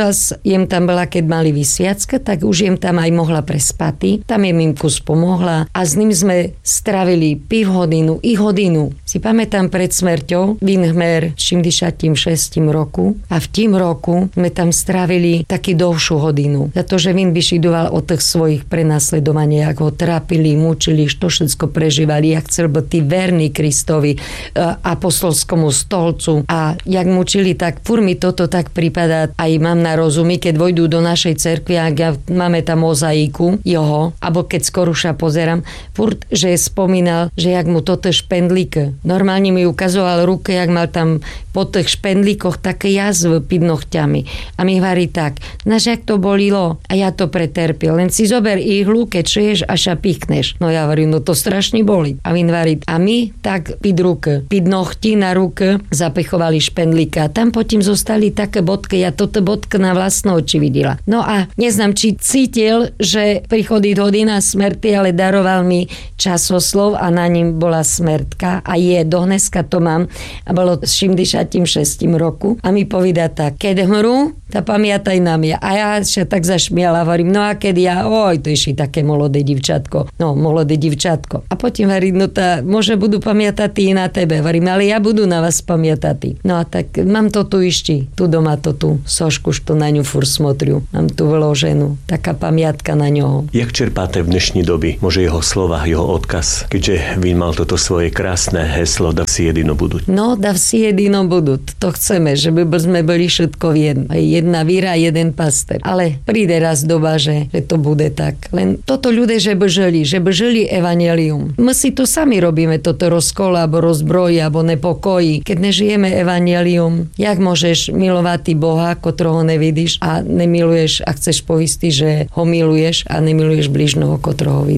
teraz jem tam bola, keď mali vysviacka, tak už jem tam aj mohla prespaty. Tam je im kus pomohla a s ním sme stravili hodinu i hodinu. Si pamätám pred smrťou, Winchmer 76. roku a v tým roku sme tam strávili taký dlhšiu hodinu. Za to, že Vin vyšidoval o tých svojich prenasledovaniach, ho trápili, mučili, to všetko prežívali, jak chcel byť tí verní Kristovi, apostolskému stolcu a jak mučili, tak furt mi toto tak prípada, aj mám na rozumí, keď vojdu do našej cerkvy a máme tam mozaiku jeho, alebo keď skoruša pozerám, furt, že spomínal, že jak mu toto špendlík. Normálne mi ukazoval ruke, jak mal tam po tých špendlíkoch také jazvy pod nohťami. A mi hovorí tak, znaš, jak to bolilo? A ja to preterpil. Len si zober ihlu, keď šiješ a šapichneš. No ja hovorím, no to strašne boli. A on hovorí, a my tak pod ruke, pod nohti na ruke zapechovali špendlíka. A tam potom zostali také bodky. Ja toto bodka na vlastné oči videla. No a neznám, či cítil, že prichodí hodina smrti, ale daroval mi časoslov a na ním bola smrtka a je, do dneska to mám a bolo v 76. roku a mi povedá tak, keď hmru, tá pamiataj na mňa. A ja sa tak zašmiala, hovorím, no a keď ja, to je také molodé divčatko. No, molodé divčatko. A potom hovorím, no tá, môže budú pamiatať i na tebe. Hovorím, ale ja budú na vás pamiatať. No a tak mám to tu ešte, tu doma to tu, sošku, što na ňu furt smotriu. Mám tu vloženú, taká pamiatka na ňoho. Jak čerpáte v dnešní doby? Može jeho slova, jeho odkaz, keďže Vin mal toto svoje krásne heslo, dav si jedino budú. No, dav si jedino budú. To chceme, že by sme boli všetko v jedna víra, jeden paster. Ale príde raz doba, že to bude tak. Len toto ľudia, že by žili evanjelium. My si to sami robíme, toto rozkol, alebo rozbroj, alebo nepokojí. Keď nežijeme evanjelium, jak môžeš milovať Boha, kotroho nevidíš a nemiluješ a chceš poistiť, že ho miluješ a nemiluješ bližného, kotroho vidíš.